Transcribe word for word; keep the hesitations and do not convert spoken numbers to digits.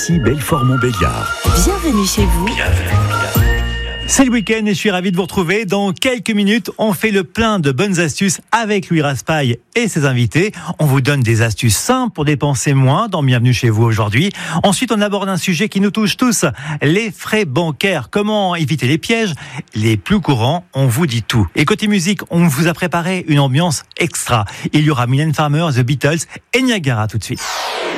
Si Belfort-Montbéliard. Bienvenue chez vous. C'est le week-end et je suis ravi de vous retrouver. Dans quelques minutes, on fait le plein de bonnes astuces avec Louis Raspail et ses invités. On vous donne des astuces simples pour dépenser moins dans Bienvenue chez vous aujourd'hui. Ensuite, on aborde un sujet qui nous touche tous, les frais bancaires. Comment éviter les pièges les plus courants? On vous dit tout. Et côté musique, on vous a préparé une ambiance extra. Il y aura Mylène Farmer, The Beatles et Niagara tout de suite.